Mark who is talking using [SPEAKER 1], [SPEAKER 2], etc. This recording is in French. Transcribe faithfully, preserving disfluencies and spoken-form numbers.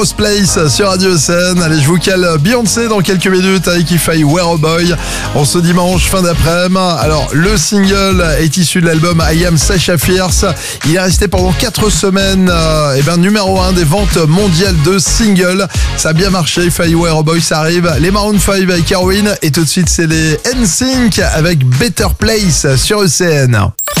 [SPEAKER 1] Place sur Radio S N. Allez, je vous cale Beyoncé dans quelques minutes avec If I Were a Boy en ce dimanche fin d'après-midi. Alors, le single est issu de l'album I Am Sasha Fierce. Il est resté pendant quatre semaines euh, et ben, numéro un des ventes mondiales de singles. Ça a bien marché. If I Were a Boy, ça arrive. Les Maroon cinq avec Erwin et tout de suite, c'est les N Sync avec Better Place sur E C N.